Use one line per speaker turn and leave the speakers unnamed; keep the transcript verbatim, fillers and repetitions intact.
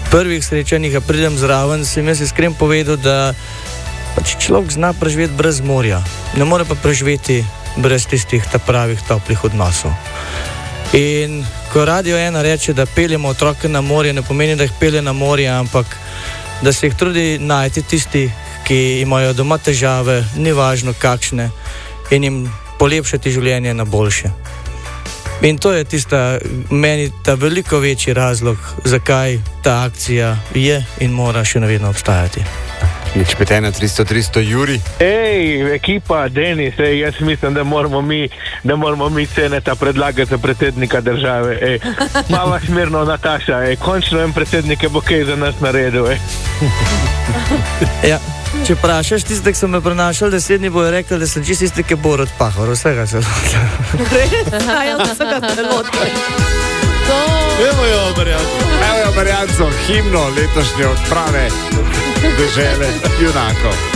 prvih srečanjih, a pridem zraven, sem jaz iskren povedal, da pač človek zna preživeti brez morja, ne more pa preživeti brez tistih ta pravih toplih odnosov. In ko Radio ena reče, da peljemo otroke na morje, ne pomeni, da jih pelje na morje, ampak da se jih trudi najti tisti, ki imajo doma težave, ni važno kakšne, in jim polepšati življenje na boljše. In to je tista, meni ta veliko večji razlog, zakaj ta akcija je in mora še navedno obstajati.
Nič pet ena tristo tristo Juri.
Ej, ekipa, Denis, ej, jaz mislim, da moramo mi, da moramo mi Ceneta predlagati za predsednika države. Ej, mala smirno Nataša, ej, končno en predsednik je bo kaj za nas naredil. Ej.
Ja, če vprašaš tiste, ki so me prenašali deset dni, bojo rekli, da sem čist tiste, ki bo rod pahor, vsega se lotil.
Res? Vsega se lotil.
Evo jo, Marjanco. Evo jo, Marjanco, himno letošnje odprave dežele junakov.